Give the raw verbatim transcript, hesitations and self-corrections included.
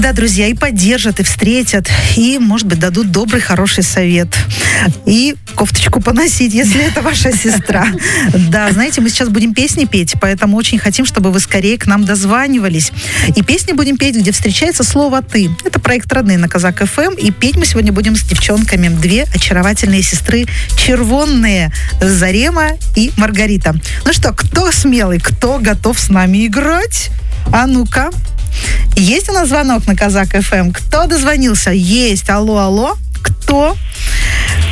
Да, друзья, и поддержат, и встретят, и, может быть, дадут добрый, хороший совет. И кофточку поносить, если это ваша сестра. Да, знаете, мы сейчас будем песни петь, поэтому очень хотим, чтобы вы скорее к нам дозванивались. И песни будем петь, где встречается слово «ты». Это проект «Родные» на Казак эф эм. И петь мы сегодня будем с девчонками. Две очаровательные сестры, червонные, Зарема и Маргарита. Ну что, кто смелый, кто готов с нами играть? А ну-ка. Есть у нас звонок на Казак эф эм? Кто дозвонился? Есть. Алло, алло. Кто?